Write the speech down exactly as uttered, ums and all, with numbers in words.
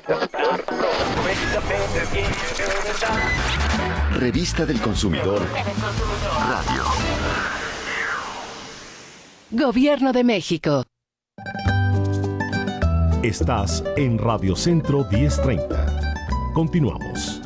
Revista del Consumidor Radio. Gobierno de México. Estás en Radio Centro diez treinta. Continuamos.